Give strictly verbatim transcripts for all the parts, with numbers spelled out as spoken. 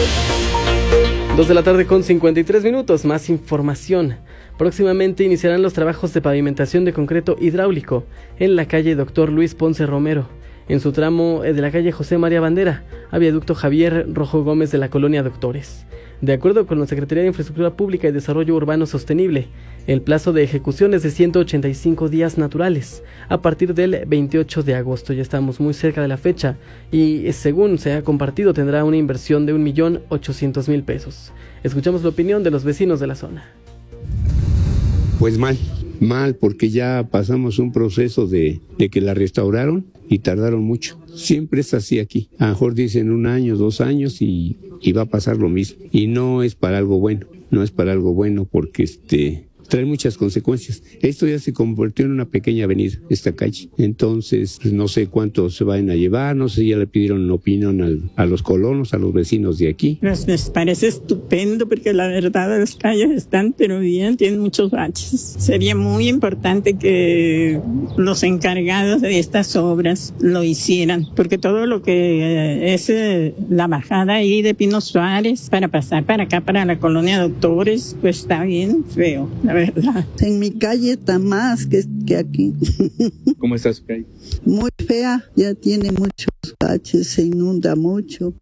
Dos de la tarde con cincuenta y tres minutos, más información. Próximamente iniciarán los trabajos de pavimentación de concreto hidráulico en la calle Doctor Luis Ponce Romero, en su tramo de la calle José María Bandera a viaducto Javier Rojo Gómez de la colonia Doctores. De acuerdo con la Secretaría de Infraestructura Pública y Desarrollo Urbano Sostenible, el plazo de ejecución es de ciento ochenta y cinco días naturales a partir del veintiocho de agosto. Ya estamos muy cerca de la fecha y, según se ha compartido, tendrá una inversión de un millón ochocientos mil pesos. Escuchamos la opinión de los vecinos de la zona. Pues mal, mal, porque ya pasamos un proceso de, de que la restauraron y tardaron mucho. Siempre es así aquí. A lo mejor dicen un año, dos años y, y va a pasar lo mismo. Y no es para algo bueno, no es para algo bueno porque este... trae muchas consecuencias. Esto ya se convirtió en una pequeña avenida, esta calle. Entonces, pues no sé cuánto se van a llevar, no sé, ya le pidieron opinión al, a los colonos, a los vecinos de aquí. Pues me parece estupendo porque la verdad las calles están pero bien, tienen muchos baches. Sería muy importante que los encargados de estas obras lo hicieran, porque todo lo que es eh, la bajada ahí de Pino Suárez para pasar para acá, para la colonia Doctores, pues está bien feo, la verdad. ¿Verdad? En mi calle está más que, que aquí. ¿Cómo está su calle? Muy fea, ya tiene muchos baches, se inunda mucho.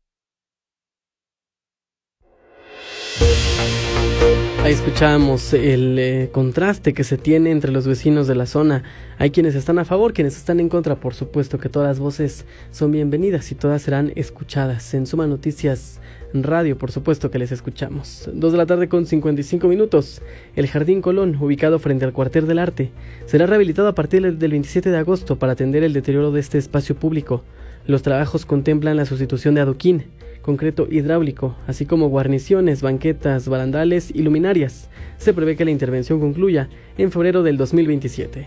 Ahí escuchamos el eh, contraste que se tiene entre los vecinos de la zona. Hay quienes están a favor, quienes están en contra. Por supuesto que todas las voces son bienvenidas y todas serán escuchadas. En Suma Noticias Radio, por supuesto que les escuchamos. Dos de la tarde con cincuenta y cinco minutos. El Jardín Colón, ubicado frente al Cuartel del Arte, será rehabilitado a partir del veintisiete de agosto para atender el deterioro de este espacio público. Los trabajos contemplan la sustitución de adoquín, concreto hidráulico, así como guarniciones, banquetas, barandales y luminarias. Se prevé que la intervención concluya en febrero del dos mil veintisiete.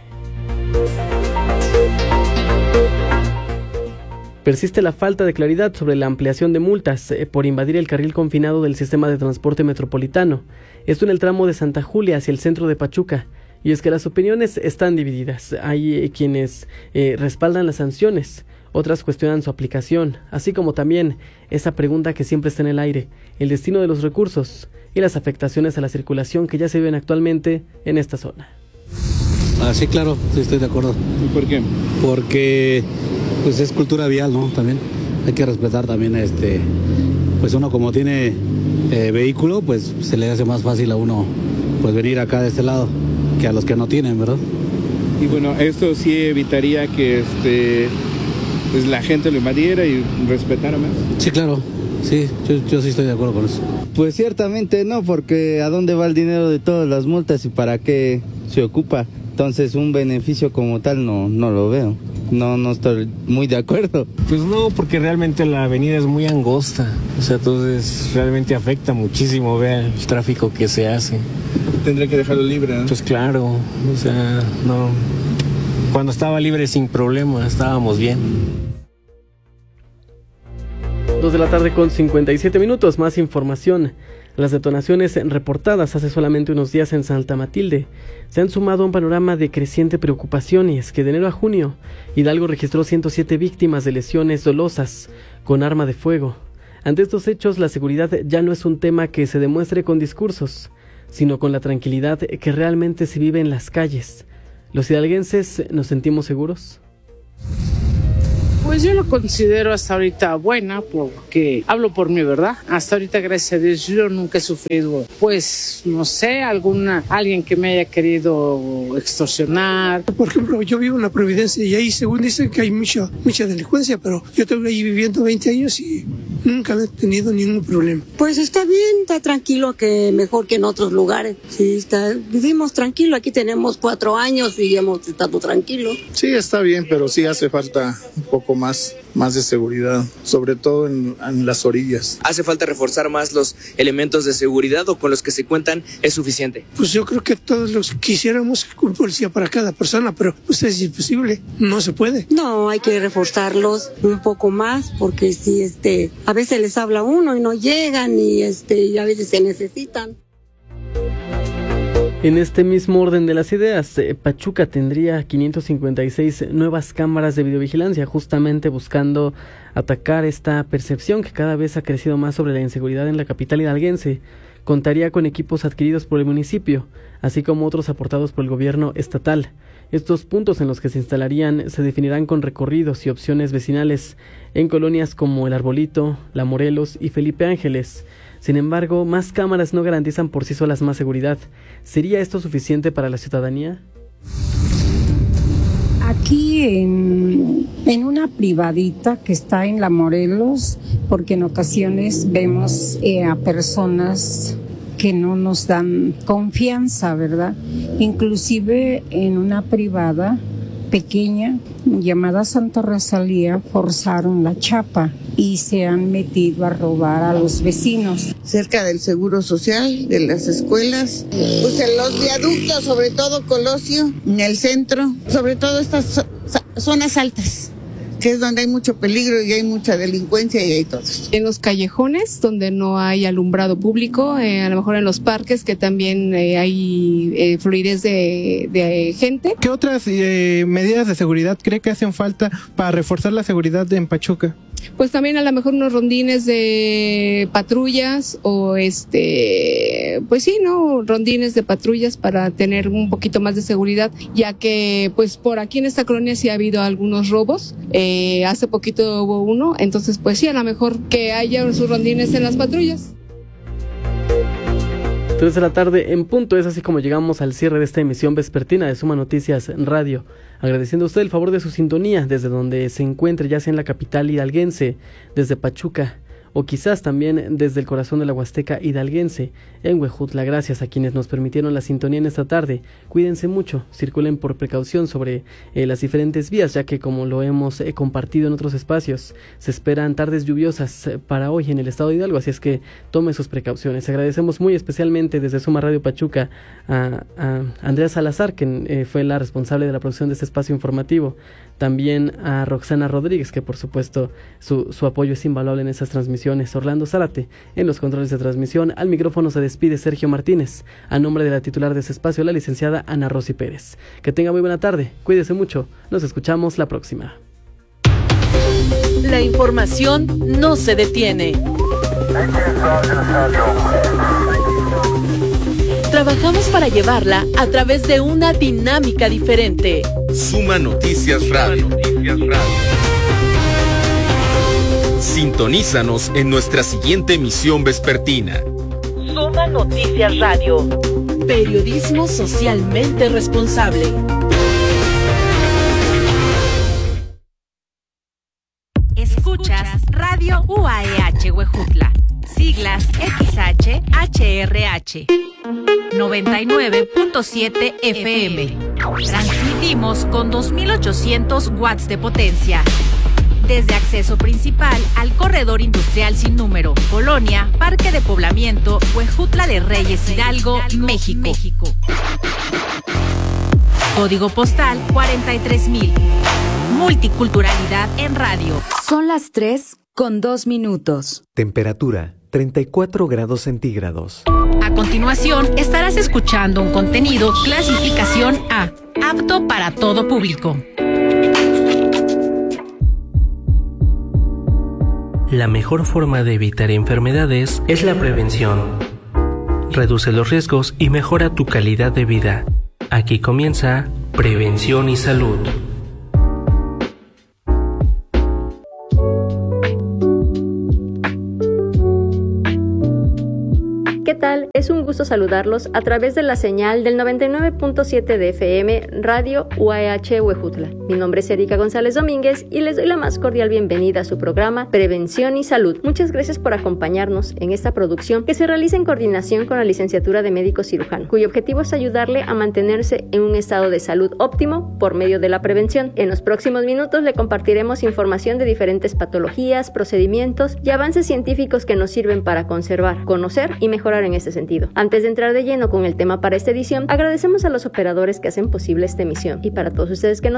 Persiste la falta de claridad sobre la ampliación de multas eh, por invadir el carril confinado del sistema de transporte metropolitano. Esto en el tramo de Santa Julia hacia el centro de Pachuca. Y es que las opiniones están divididas. Hay eh, quienes eh, respaldan las sanciones, otras cuestionan su aplicación, así como también esa pregunta que siempre está en el aire, el destino de los recursos y las afectaciones a la circulación que ya se viven actualmente en esta zona. Ah, sí, claro, sí estoy de acuerdo. ¿Y por qué? Porque pues es cultura vial, ¿no? También hay que respetar también, este, pues uno como tiene eh, vehículo, pues se le hace más fácil a uno pues venir acá de este lado que a los que no tienen, ¿verdad? Y bueno, esto sí evitaría que este pues la gente lo invadiera y respetara más. Sí, claro, sí, yo, yo sí estoy de acuerdo con eso. Pues ciertamente no, porque ¿a dónde va el dinero de todas las multas y para qué se ocupa? Entonces un beneficio como tal no, no lo veo. No, no estoy muy de acuerdo. Pues no, porque realmente la avenida es muy angosta. O sea, entonces realmente afecta muchísimo, vea el tráfico que se hace. Tendría que dejarlo libre, ¿no? Pues claro, o sea, no. Cuando estaba libre sin problema, estábamos bien. Dos de la tarde con cincuenta y siete minutos, más información. Las detonaciones reportadas hace solamente unos días en Santa Matilde se han sumado a un panorama de creciente preocupación, y es que de enero a junio Hidalgo registró ciento siete víctimas de lesiones dolosas con arma de fuego. Ante estos hechos, la seguridad ya no es un tema que se demuestre con discursos, sino con la tranquilidad que realmente se vive en las calles. ¿Los hidalguenses nos sentimos seguros? Pues yo lo considero hasta ahorita buena, porque hablo por mí, ¿verdad? Hasta ahorita, gracias a Dios, yo nunca he sufrido, pues, no sé, alguna, alguien que me haya querido extorsionar. Por ejemplo, yo vivo en la Providencia y ahí según dicen que hay mucha, mucha delincuencia, pero yo tengo ahí viviendo veinte años y nunca he tenido ningún problema. Pues está bien, está tranquilo, que mejor que en otros lugares. Sí, está, vivimos tranquilo, aquí tenemos cuatro años y hemos estado tranquilos. Sí, está bien, pero sí hace falta un poco más, más de seguridad, sobre todo en, en las orillas. ¿Hace falta reforzar más los elementos de seguridad o con los que se cuentan es suficiente? Pues yo creo que todos los quisiéramos un policía para cada persona, pero pues es imposible, no se puede. No, hay que reforzarlos un poco más, porque si este, a veces les habla uno y no llegan y este, y a veces se necesitan. En este mismo orden de las ideas, eh, Pachuca tendría quinientas cincuenta y seis nuevas cámaras de videovigilancia, justamente buscando atacar esta percepción que cada vez ha crecido más sobre la inseguridad en la capital hidalguense. Contaría con equipos adquiridos por el municipio, así como otros aportados por el gobierno estatal. Estos puntos en los que se instalarían se definirán con recorridos y opciones vecinales en colonias como El Arbolito, La Morelos y Felipe Ángeles. Sin embargo, más cámaras no garantizan por sí solas más seguridad. ¿Sería esto suficiente para la ciudadanía? Aquí en, en una privadita que está en La Morelos, porque en ocasiones vemos eh, a personas que no nos dan confianza, ¿verdad? Inclusive en una privada pequeña llamada Santa Rosalía forzaron la chapa y se han metido a robar a los vecinos. Cerca del Seguro Social, de las escuelas, pues en los viaductos, sobre todo Colosio, en el centro, sobre todo estas zonas altas, que es donde hay mucho peligro y hay mucha delincuencia y hay todo esto. En los callejones donde no hay alumbrado público, eh, a lo mejor en los parques que también eh, hay eh, fluidez de, de gente. ¿Qué otras eh, medidas de seguridad cree que hacen falta para reforzar la seguridad en Pachuca? Pues también a lo mejor unos rondines de patrullas o este, pues sí, ¿no? Rondines de patrullas para tener un poquito más de seguridad, ya que pues por aquí en esta colonia sí ha habido algunos robos, eh, hace poquito hubo uno, entonces pues sí, a lo mejor que haya sus rondines en las patrullas. tres de la tarde en punto, es así como llegamos al cierre de esta emisión vespertina de Suma Noticias Radio, agradeciendo a usted el favor de su sintonía desde donde se encuentre, ya sea en la capital hidalguense, desde Pachuca, o quizás también desde el corazón de la Huasteca hidalguense, en Huejutla. Gracias a quienes nos permitieron la sintonía en esta tarde. Cuídense mucho, circulen por precaución sobre eh, las diferentes vías, ya que como lo hemos eh, compartido en otros espacios, se esperan tardes lluviosas eh, para hoy en el estado de Hidalgo, así es que tome sus precauciones. Agradecemos muy especialmente desde Suma Radio Pachuca a, a Andrea Salazar, que eh, fue la responsable de la producción de este espacio informativo, también a Roxana Rodríguez, que por supuesto su, su apoyo es invaluable en esas transmisiones. Orlando Zárate en los controles de transmisión. Al micrófono se despide Sergio Martínez, a nombre de la titular de ese espacio, la licenciada Ana Rosy Pérez. Que tenga muy buena tarde, cuídese mucho, nos escuchamos la próxima. La información no se detiene. Trabajamos para llevarla a través de una dinámica diferente. Suma Noticias Radio. Sintonízanos en nuestra siguiente emisión vespertina. Suma Noticias Radio. Periodismo socialmente responsable. Escuchas Radio U A E H Huejutla. Siglas X H H R H. noventa y nueve punto siete F M. Transmitimos con dos mil ochocientos watts de potencia. Desde acceso principal al corredor industrial sin número, Colonia, Parque de Poblamiento, Huejutla de Reyes, Hidalgo, México. México. Código postal cuarenta y tres mil. Multiculturalidad en radio. Son las tres con dos minutos. Temperatura treinta y cuatro grados centígrados. A continuación, estarás escuchando un contenido clasificación A, apto para todo público. La mejor forma de evitar enfermedades es la prevención. Reduce los riesgos y mejora tu calidad de vida. Aquí comienza Prevención y Salud. ¿Qué tal? Es un gusto saludarlos a través de la señal del noventa y nueve punto siete de F M Radio U A E H Huejutla. Mi nombre es Erika González Domínguez y les doy la más cordial bienvenida a su programa Prevención y Salud. Muchas gracias por acompañarnos en esta producción que se realiza en coordinación con la Licenciatura de Médico Cirujano, cuyo objetivo es ayudarle a mantenerse en un estado de salud óptimo por medio de la prevención. En los próximos minutos le compartiremos información de diferentes patologías, procedimientos y avances científicos que nos sirven para conservar, conocer y mejorar en este sentido. Antes de entrar de lleno con el tema para esta edición, agradecemos a los operadores que hacen posible esta emisión y para todos ustedes que nos sintonizan,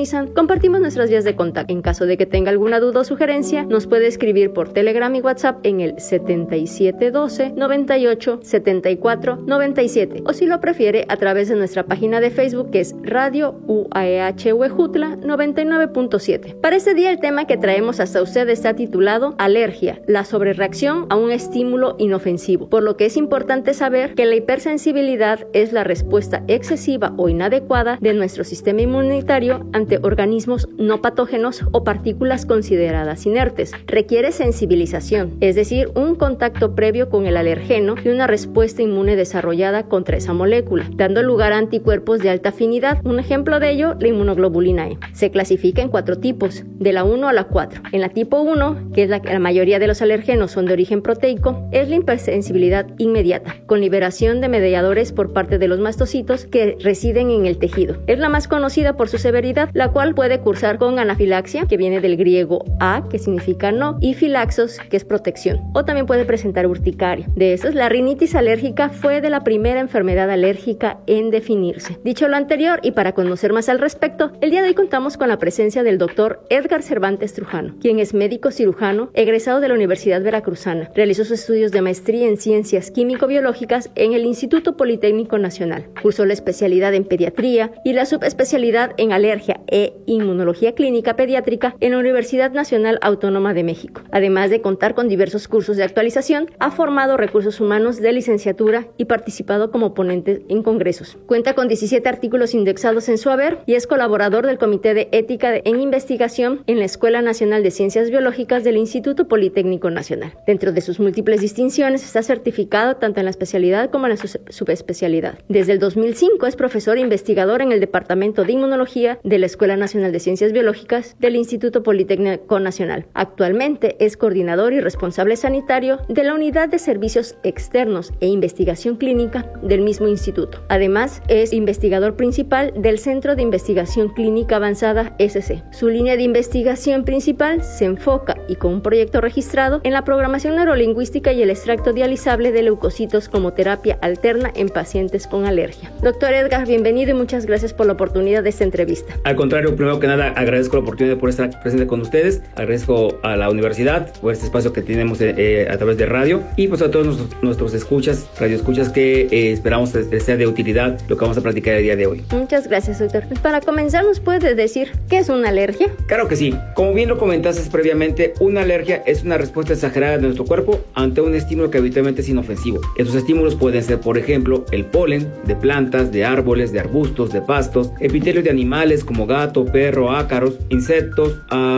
sintonizan, compartimos nuestras vías de contacto. En caso de que tenga alguna duda o sugerencia, nos puede escribir por Telegram y WhatsApp en el setenta y siete doce noventa y ocho setenta y cuatro noventa y siete, o si lo prefiere a través de nuestra página de Facebook, que es Radio U A E H Huejutla noventa y nueve punto siete. Para este día el tema que traemos hasta usted está titulado Alergia, la sobrereacción a un estímulo inofensivo, por lo que es importante saber que la hipersensibilidad es la respuesta excesiva o inadecuada de nuestro sistema inmunitario ante organismos no patógenos o partículas consideradas inertes. Requiere sensibilización, es decir, un contacto previo con el alergeno y una respuesta inmune desarrollada contra esa molécula, dando lugar a anticuerpos de alta afinidad. Un ejemplo de ello, la inmunoglobulina E. Se clasifica en cuatro tipos, de la uno a la cuatro. En la tipo uno, que es la que la mayoría de los alergenos son de origen proteico, es la hipersensibilidad inmediata, con liberación de mediadores por parte de los mastocitos que residen en el tejido. Es la más conocida por su severidad, la cual puede cursar con anafilaxia, que viene del griego a, que significa no, y filaxos, que es protección, o también puede presentar urticaria. De estos, la rinitis alérgica fue de la primera enfermedad alérgica en definirse. Dicho lo anterior, y para conocer más al respecto, el día de hoy contamos con la presencia del doctor Edgar Cervantes Trujano, quien es médico cirujano, egresado de la Universidad Veracruzana. Realizó sus estudios de maestría en ciencias químico-biológicas en el Instituto Politécnico Nacional. Cursó la especialidad en pediatría y la subespecialidad en alergia e inmunología clínica pediátrica en la Universidad Nacional Autónoma de México. Además de contar con diversos cursos de actualización, ha formado recursos humanos de licenciatura y participado como ponente en congresos. Cuenta con diecisiete artículos indexados en su haber y es colaborador del Comité de Ética en Investigación en la Escuela Nacional de Ciencias Biológicas del Instituto Politécnico Nacional. Dentro de sus múltiples distinciones, está certificado tanto en la especialidad como en la subespecialidad. Desde el dos mil cinco es profesor e investigador en el Departamento de Inmunología de la Escuela Nacional de Ciencias Biológicas del Instituto Politécnico Nacional. Actualmente es coordinador y responsable sanitario de la Unidad de Servicios Externos e Investigación Clínica del mismo instituto. Además, es investigador principal del Centro de Investigación Clínica Avanzada S C. Su línea de investigación principal se enfoca, y con un proyecto registrado, en la programación neurolingüística y el extracto dializable de leucocitos como terapia alterna en pacientes con alergia. Doctor Edgar, bienvenido y muchas gracias por la oportunidad de esta entrevista. Al contrario, primero que nada, agradezco la oportunidad por estar presente con ustedes, agradezco a la universidad por este espacio que tenemos eh, a través de radio, y pues a todos nuestros, nuestros escuchas, radioescuchas, que eh, esperamos que sea de utilidad lo que vamos a platicar el día de hoy. Muchas gracias, doctor. Pues para comenzar, ¿nos puede decir qué es una alergia? Claro que sí. Como bien lo comentaste previamente, una alergia es una respuesta exagerada de nuestro cuerpo ante un estímulo que habitualmente es inofensivo. Estos estímulos pueden ser, por ejemplo, el polen de plantas, de árboles, de arbustos, de pastos, epitelio de animales como gato, perro, ácaros, insectos,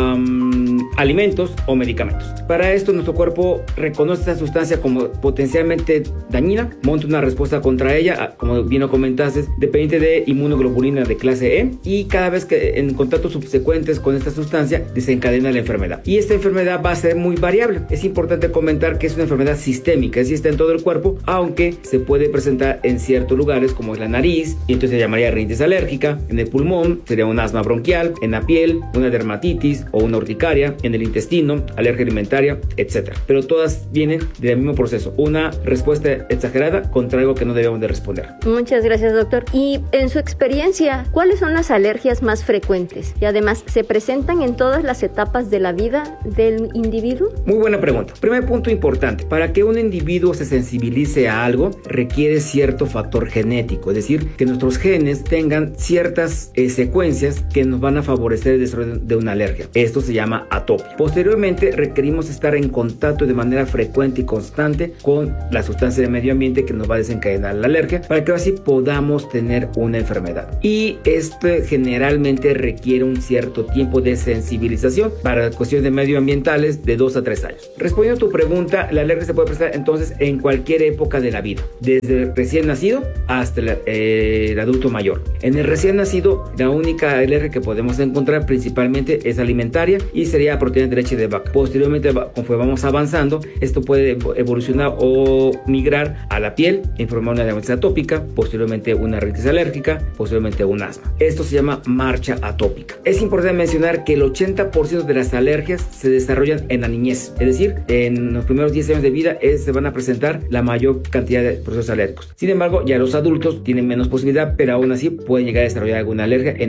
um, alimentos o medicamentos. Para esto, nuestro cuerpo reconoce esta sustancia como potencialmente dañina, monta una respuesta contra ella, como bien lo comentaste, dependiente de inmunoglobulina de clase E, y cada vez que en contactos subsecuentes con esta sustancia desencadena la enfermedad. Y esta enfermedad va a ser muy variable. Es importante comentar que es una enfermedad sistémica, es decir, está en todo el cuerpo, aunque se puede presentar en ciertos lugares como es la nariz, y entonces se llamaría rinitis alérgica, en el pulmón sería un asma bronquial, en la piel una dermatitis o una urticaria, en el intestino alergia alimentaria, etcétera. Pero todas vienen del mismo proceso, una respuesta exagerada contra algo que no debemos de responder. Muchas gracias, doctor. Y en su experiencia, ¿cuáles son las alergias más frecuentes? Y además, ¿se presentan en todas las etapas de la vida del individuo? Muy buena pregunta. Primer punto importante, para que un individuo se sensibilice a algo requiere cierto factor genético, es decir, que nuestros genes tengan ciertas eh, secuencias que nos van a favorecer el desarrollo de una alergia. Esto se llama atopia. Posteriormente requerimos estar en contacto de manera frecuente y constante con la sustancia del medio ambiente que nos va a desencadenar la alergia, para que así podamos tener una enfermedad. Y esto generalmente requiere un cierto tiempo de sensibilización para cuestiones de medioambientales de dos a tres años. Respondiendo a tu pregunta, la alergia se puede presentar entonces en cualquier época de la vida, desde el recién nacido hasta el, eh, el adulto mayor. En el recién nacido, la única alergia que podemos encontrar principalmente es alimentaria y sería proteína de leche de vaca. Posteriormente, conforme vamos avanzando, esto puede evolucionar o migrar a la piel en formar una dermatitis atópica, posteriormente una rinitis alérgica, posteriormente un asma. Esto se llama marcha atópica. Es importante mencionar que el ochenta por ciento de las alergias se desarrollan en la niñez, es decir, en los primeros diez años de vida es, se van a presentar la mayor cantidad de procesos alérgicos. Sin embargo, ya los adultos tienen menos posibilidad, pero aún así pueden llegar a desarrollar alguna alergia en alguna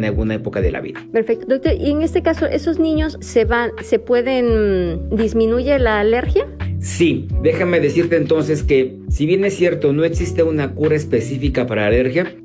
época de la vida. Perfecto, doctor. Y en este caso, ¿esos niños se van, se pueden, disminuye la alergia? Sí, déjame decirte entonces que si bien es cierto no existe una cura específica para la alergia,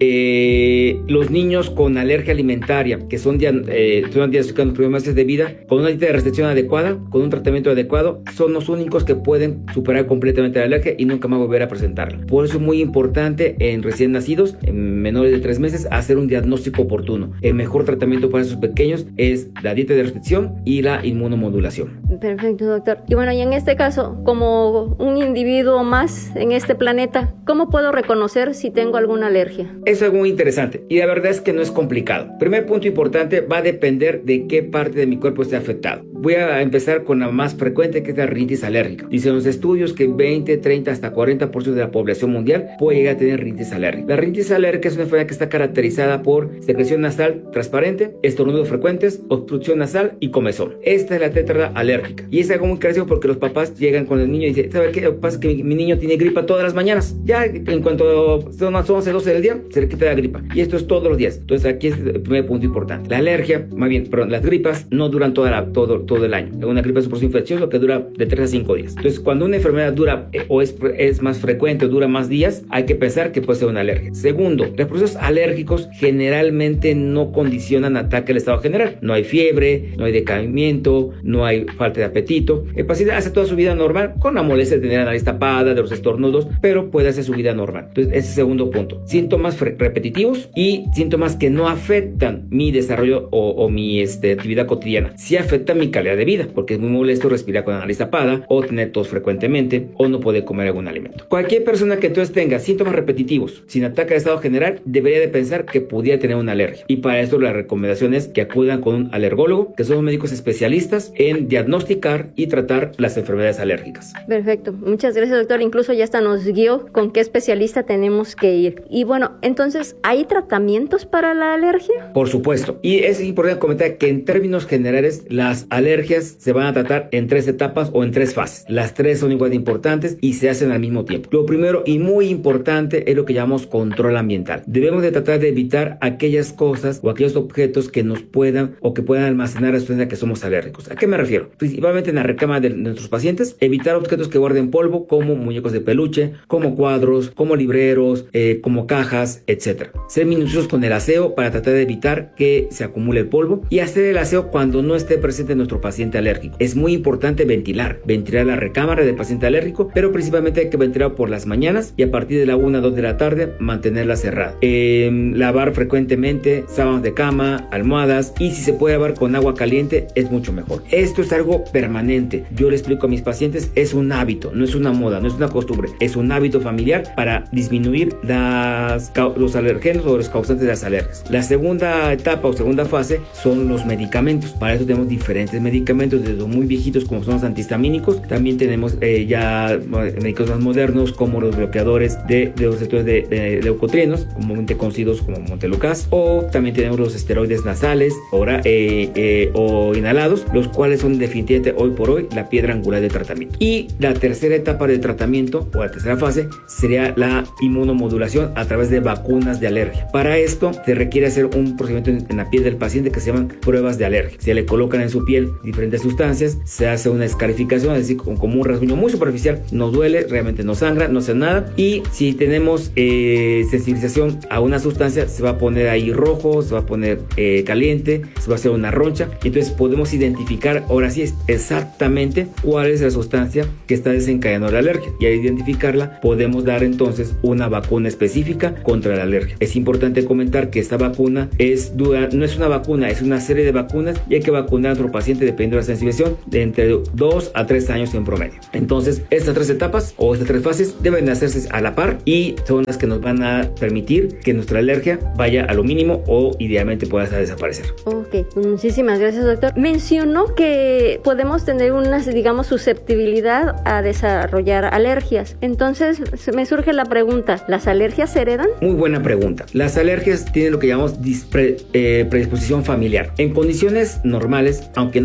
eh, los niños con alergia alimentaria que son, dia eh, son diagnosticados en los primeros meses de vida con una dieta de restricción adecuada, con un tratamiento adecuado, son los únicos que pueden superar completamente la alergia y nunca más volver a presentarla. Por eso es muy importante en recién nacidos, en menores de tres meses, hacer un diagnóstico oportuno. El mejor tratamiento para esos pequeños es la dieta de restricción y la inmunomodulación. Perfecto, doctor. Y bueno, y en este caso, como un individuo más en este planeta, ¿cómo puedo reconocer si tengo alguna alergia? Eso es muy interesante y la verdad es que no es complicado. Primer punto importante, va a depender de qué parte de mi cuerpo esté afectado. Voy a empezar con la más frecuente, que es la rinitis alérgica. Dicen los estudios que veinte, treinta hasta cuarenta por ciento de la población mundial puede llegar a tener rinitis alérgica. La rinitis alérgica es una enfermedad que está caracterizada por secreción nasal transparente, estornudos frecuentes, obstrucción nasal y comezón. Esta es la tétrada alérgica y es algo muy clásico porque los papás llegan con el niño y dicen, ¿sabe qué? Lo que pasa es que mi, mi niño tiene gripa todas las mañanas. Ya en cuanto son las once, doce del día, se le quita la gripa. Y esto es todos los días. Entonces aquí es el primer punto importante. La alergia, más bien, perdón, las gripas no duran toda la, todo, todo el año. Una gripa es un proceso infeccioso que dura de tres a cinco días. Entonces cuando una enfermedad dura eh, o es, es más frecuente o dura más días, hay que pensar que puede ser una alergia. Segundo, los procesos alérgicos generalmente no condicionan ataque al estado general. No hay fiebre, no hay decaimiento, no hay falta de apetito. El paciente hace toda su vida normal con la molestia de tener la nariz tapada, de los estornudos, pero puede hacer su vida normal. Entonces, ese es el segundo punto. Síntomas repetitivos y síntomas que no afectan mi desarrollo o, o mi este, actividad cotidiana. Sí afectan mi calidad de vida, porque es muy molesto respirar con la nariz tapada, o tener tos frecuentemente, o no poder comer algún alimento. Cualquier persona que entonces tenga síntomas repetitivos, sin ataque al estado general, debería de pensar que pudiera tener una alergia. Y para eso la recomendación es que acudan con un alergólogo, que son médicos especialistas en diagnosticar y tratar las enfermedades alérgicas. Perfecto. Muchas gracias, doctor. Incluso ya hasta nos guió con qué especialista tenemos que ir. Y bueno, entonces, ¿hay tratamientos para la alergia? Por supuesto. Y es importante comentar que en términos generales, las alergias se van a tratar en tres etapas o en tres fases. Las tres son igual de importantes y se hacen al mismo tiempo. Lo primero y muy importante es lo que llamamos control ambiental. Debemos de tratar de evitar aquellas cosas o aquellos objetos que nos puedan o que puedan almacenar la sustancia que somos alérgicos. ¿A qué me refiero? Principalmente en la recámara de nuestros pacientes, evitar objetos que guarden polvo como muñecos de peluche, como cuadros, como libreros, eh, como cajas, etcétera. Ser minuciosos con el aseo para tratar de evitar que se acumule el polvo y hacer el aseo cuando no esté presente nuestro paciente alérgico. Es muy importante ventilar, ventilar la recámara del paciente alérgico, pero principalmente hay que ventilar por las mañanas y a partir de la una, dos de la tarde mantenerla cerrada. Eh, lavar frecuentemente sábanas de cama, almohadas y si se puede lavar con agua caliente es mucho mejor. Esto es algo permanente. Yo le explico a mis pacientes, es un hábito, no es una moda, no es una costumbre, es un hábito familiar para disminuir las, los alergenos o los causantes de las alergias. La segunda etapa o segunda fase son los medicamentos. Para eso tenemos diferentes medicamentos, desde los muy viejitos como son los antihistamínicos, también tenemos eh, ya medicamentos más modernos como los bloqueadores de, de los receptores de, de leucotrienos, comúnmente conocidos como Montelukast, o también tenemos los esteroides nasales ora, eh, eh, o inhalados, los cuales son definitivamente hoy por hoy la piedra angular de tratamiento. Y la tercera etapa de tratamiento o la tercera fase sería la inmunomodulación a través de vacunas de alergia. Para esto se requiere hacer un procedimiento en, en la piel del paciente que se llaman pruebas de alergia. Se le colocan en su piel diferentes sustancias, se hace una escarificación, es decir, como un rasguño muy superficial, no duele, realmente no sangra, no hace nada, y si tenemos eh, sensibilización a una sustancia, se va a poner ahí rojo, se va a poner eh, caliente, se va a hacer una roncha, y entonces podemos identificar ahora sí exactamente cuál es la sustancia que está desencadenando la alergia, y al identificarla podemos dar entonces una vacuna específica contra la alergia. Es importante comentar que esta vacuna es dura, no es una vacuna, es una serie de vacunas y hay que vacunar a nuestro paciente dependiendo de la sensibilización de entre dos a tres años en promedio. Entonces estas tres etapas o estas tres fases deben hacerse a la par y son las que nos van a permitir que nuestra alergia vaya a lo mínimo o idealmente pueda desaparecer. Ok, muchísimas gracias, doctor. Mencionó que podemos tener una, digamos, susceptibilidad a desarrollar alergias. Entonces me surge la pregunta, ¿las alergias se heredan? Muy buena pregunta. Las alergias tienen lo que llamamos dispre, eh, predisposición familiar. En condiciones normales, aunque no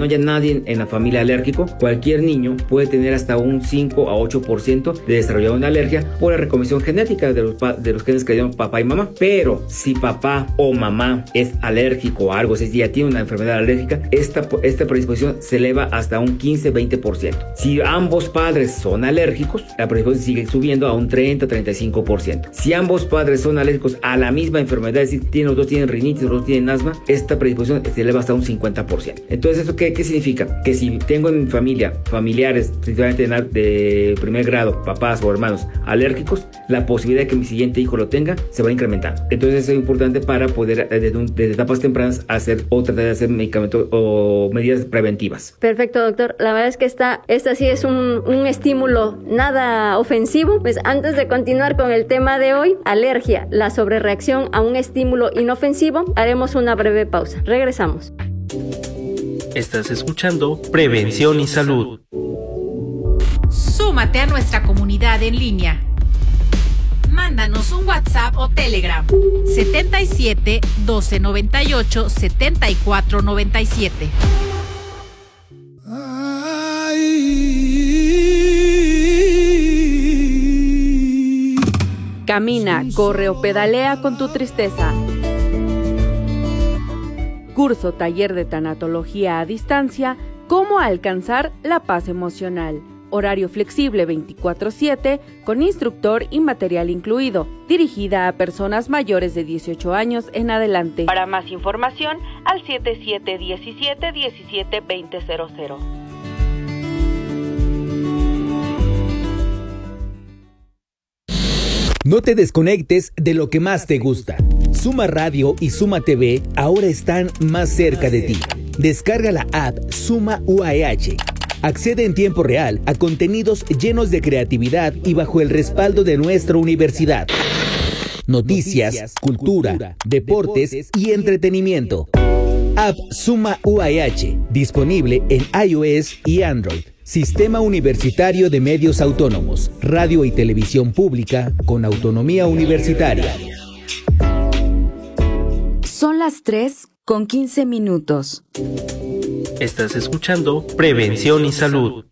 no haya nadie en, en la familia alérgico, cualquier niño puede tener hasta un cinco a ocho por ciento de desarrollar una alergia por la recombinación genética de los, de los genes que dieron papá y mamá. Pero si papá o mamá es alérgico a algo, es decir, ya tiene una enfermedad alérgica, esta, esta predisposición se eleva hasta un quince a veinte por ciento. Si ambos padres son alérgicos, la predisposición sigue subiendo a un treinta a treinta y cinco por ciento. Si ambos padres son alérgicos a la misma enfermedad, es decir, tienen, los dos tienen rinitis, los dos tienen asma, esta predisposición se eleva hasta un cincuenta por ciento. Entonces, ¿eso qué, qué significa? Que si tengo en mi familia familiares, principalmente de primer grado, papás o hermanos alérgicos, la posibilidad de que mi siguiente hijo lo tenga se va incrementando. Entonces, eso es importante para poder, desde, un, desde etapas tempranas, hacer o tratar de hacer medicamentos o medidas preventivas. Perfecto, doctor. La verdad es que esta, esta sí es un, un estímulo nada ofensivo. Pues antes de continuar con el tema de hoy, alergia, la sobrereacción a un estímulo inofensivo, haremos una breve pausa. Regresamos. Estás escuchando Prevención y Salud. Súmate a nuestra comunidad en línea. Mándanos un WhatsApp o Telegram setenta y siete, doce noventa y ocho, setenta y cuatro noventa y siete. Camina, corre o pedalea con tu tristeza. Curso taller de tanatología a distancia, cómo alcanzar la paz emocional. Horario flexible veinticuatro siete, con instructor y material incluido, dirigida a personas mayores de dieciocho años en adelante. Para más información, al siete siete uno siete, uno siete dos cero cero cero. No te desconectes de lo que más te gusta. Suma Radio y Suma T V ahora están más cerca de ti. Descarga la app Suma U A E H. Accede en tiempo real a contenidos llenos de creatividad y bajo el respaldo de nuestra universidad. Noticias, cultura, deportes y entretenimiento. App Suma U A E H, disponible en iOS y Android. Sistema Universitario de Medios Autónomos, radio y televisión pública con autonomía universitaria. Son las tres con quince minutos. Estás escuchando Prevención y Salud.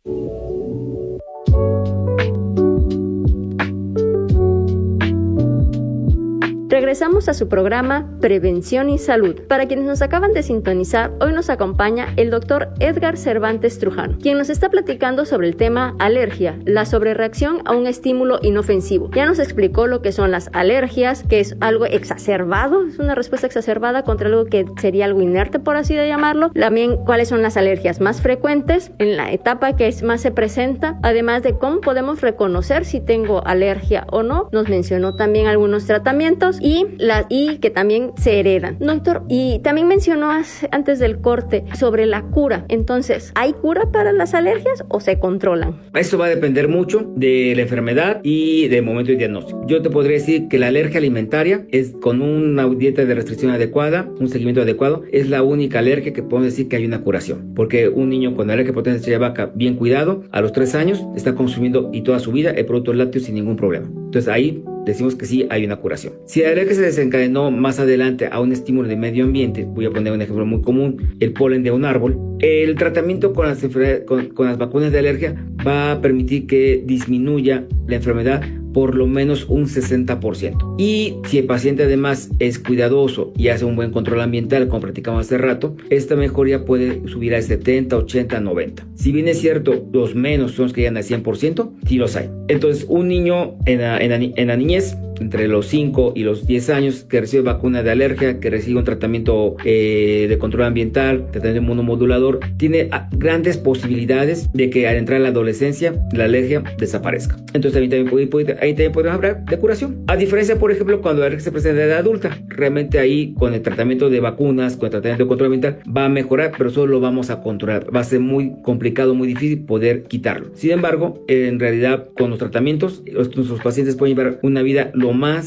Regresamos a su programa Prevención y Salud. Para quienes nos acaban de sintonizar, hoy nos acompaña el doctor Edgar Cervantes Trujano, quien nos está platicando sobre el tema alergia, la sobrereacción a un estímulo inofensivo. Ya nos explicó lo que son las alergias, que es algo exacerbado, es una respuesta exacerbada contra algo que sería algo inerte, por así de llamarlo. También cuáles son las alergias más frecuentes en la etapa que es más se presenta, además de cómo podemos reconocer si tengo alergia o no. Nos mencionó también algunos tratamientos y, la, y que también se heredan. Doctor, y también mencionó hace, antes del corte sobre la cura. Entonces, ¿hay cura para las alergias o se controlan? Eso va a depender mucho de la enfermedad y del momento de diagnóstico. Yo te podría decir que la alergia alimentaria es con una dieta de restricción adecuada, un seguimiento adecuado, es la única alergia que podemos decir que hay una curación. Porque un niño con alergia por potencia de vaca bien cuidado, a los tres años está consumiendo y toda su vida el producto lácteo sin ningún problema. Entonces ahí decimos que sí hay una curación. Si la alergia se desencadenó más adelante a un estímulo de medio ambiente, voy a poner un ejemplo muy común, el polen de un árbol, el tratamiento con las, con, con las vacunas de alergia va a permitir que disminuya la enfermedad por lo menos un sesenta por ciento. Y si el paciente además es cuidadoso y hace un buen control ambiental, como platicamos hace rato, esta mejoría puede subir al setenta, ochenta, noventa. Si bien es cierto, los menos son los que llegan al cien por ciento, sí los hay. Entonces, un niño en la, en la, en la niñez, entre los cinco y los diez años, que recibe vacuna de alergia, que recibe un tratamiento eh, de control ambiental, tratamiento inmunomodulador, tiene grandes posibilidades de que al entrar a la adolescencia la alergia desaparezca. Entonces también, también, puede, puede, ahí también podemos hablar de curación. A diferencia, por ejemplo, cuando la alergia se presenta en la edad adulta, realmente ahí con el tratamiento de vacunas, con el tratamiento de control ambiental, va a mejorar, pero solo lo vamos a controlar. Va a ser muy complicado, muy difícil poder quitarlo. Sin embargo, en realidad, con los tratamientos, nuestros pacientes pueden llevar una vida lo más